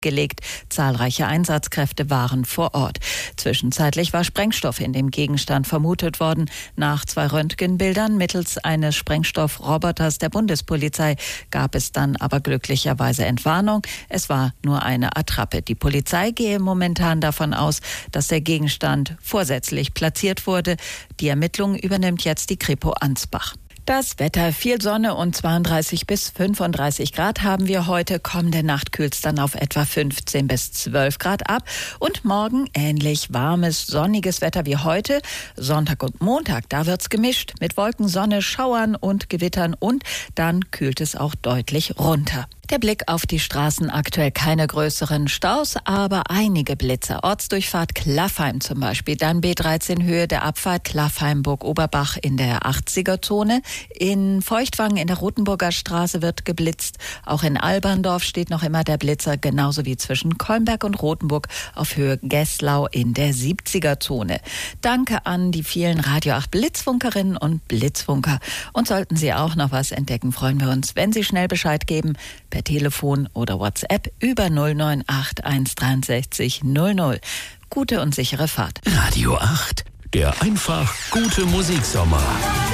gelegt. Zahlreiche Einsatzkräfte waren vor Ort. Zwischenzeitlich war Sprengstoff in dem Gegenstand vermutet worden. Nach 2 Röntgenbildern mittels eines Sprengstoffroboters der Bundespolizei gab es dann aber glücklicherweise Entwarnung. Es war nur eine Attrappe. Die Polizei gehe momentan davon aus, dass der Gegenstand vorsätzlich platziert wurde. Die Ermittlungen übernimmt jetzt die Kripo Ansbach. Das Wetter, viel Sonne und 32 bis 35 Grad haben wir heute. Kommende Nacht kühlt es dann auf etwa 15 bis 12 Grad ab. Und morgen ähnlich warmes, sonniges Wetter wie heute. Sonntag und Montag, da wird's gemischt mit Wolken, Sonne, Schauern und Gewittern. Und dann kühlt es auch deutlich runter. Der Blick auf die Straßen, aktuell keine größeren Staus, aber einige Blitzer. Ortsdurchfahrt Klaffheim zum Beispiel, dann B13 Höhe der Abfahrt Klaffheim-Burg-Oberbach in der 80er-Zone. In Feuchtwangen in der Rothenburger Straße wird geblitzt. Auch in Alberndorf steht noch immer der Blitzer, genauso wie zwischen Kolmberg und Rothenburg auf Höhe Gesslau in der 70er-Zone. Danke an die vielen Radio 8 Blitzfunkerinnen und Blitzfunker. Und sollten Sie auch noch was entdecken, freuen wir uns, wenn Sie schnell Bescheid geben, per Telefon oder WhatsApp über 098 163 00. Gute und sichere Fahrt. Radio 8, der einfach gute Musiksommer.